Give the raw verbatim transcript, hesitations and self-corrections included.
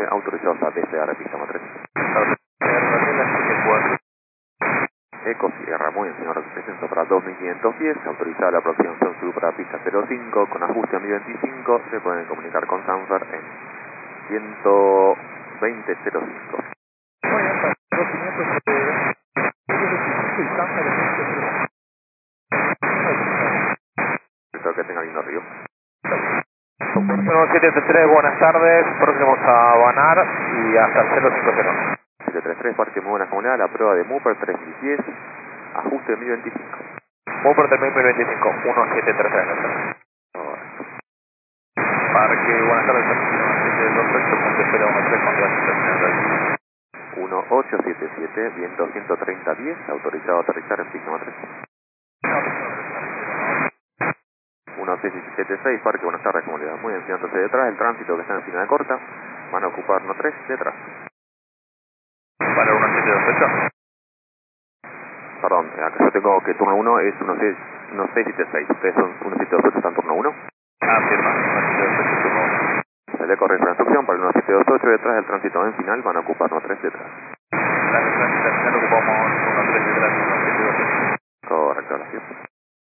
nueve, autorizados a desear pista tres. Eco Sierra, muy bien, señor, presento para dos mil quinientos diez, autorizada la aproximación sur para pista cero cinco, con ajuste a mil veinticinco, se pueden comunicar con Sanfer en ciento veinte cero cinco. Muy bien, para dos quinientos, y Sanfer en Espero que tenga lindo río. uno siete tres, buenas tardes, próximos a Banar y hasta cero cinco cero. siete tres tres, Parque Muy Buena Comunidad, la prueba de Mooper tres mil diez, ajuste de mil veinticinco. Mooper tres mil veinticinco, uno siete tres tres. Parque, buenas tardes, uno siete dos ocho, punto cero uno tres, con gracias. uno ocho siete siete, viento ciento treinta diez, autorizado a aterrizar en pista tres. uno seis siete seis, Parque Buenas tardes, Comunidad. Muy bien, señor, entonces detrás del tránsito que está en final corta, van a ocupar uno tres detrás. Para uno siete dos ocho. Perdón, acá yo tengo que turno uno es uno seis siete seis, ustedes son uno siete dos ocho, están turno uno. Ah, firma, uno siete dos ocho, turno uno. Se le corre la instrucción para el uno siete dos ocho, detrás del tránsito en final van a ocupar uno tres detrás. La tránsito final ocupamos uno tres detrás, uno siete dos ocho. Correcto, gracias.